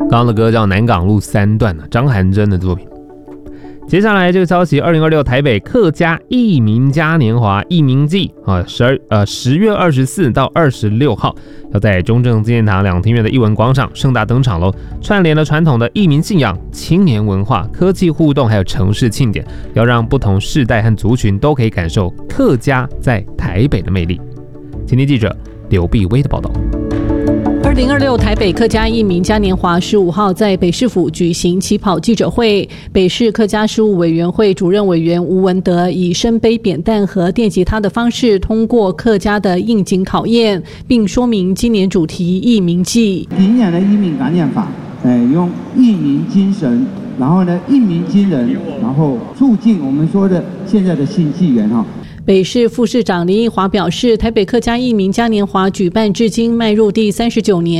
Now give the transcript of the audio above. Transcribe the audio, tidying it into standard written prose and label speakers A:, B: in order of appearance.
A: 刚刚的歌叫《南港路3段》张涵真的作品。接下来这个消息，2026台北客家艺名嘉年华艺名季10月24到26号，要在中正纪念堂2厅院的艺文广场盛大登场喽，串联了传统的艺民信仰、青年文化、科技互动，还有城市庆典，要让不同世代和族群都可以感受客家在台北的魅力。今天记者刘碧薇的报道。
B: 2026台北客家艺名嘉年华15号在北市府举行起跑记者会，北市客家事务委员会主任委员吴文德以深杯扁担和电吉他的方式通过客家的应景考验，并说明今年主题艺名季。
C: 今年的艺名感染法，用艺民精神，然后呢一鸣惊人，然后促进我们说的现在的新纪元哈。
B: 北市副市长林奕华表示，台北客家艺名嘉年华举办至今迈入第39年。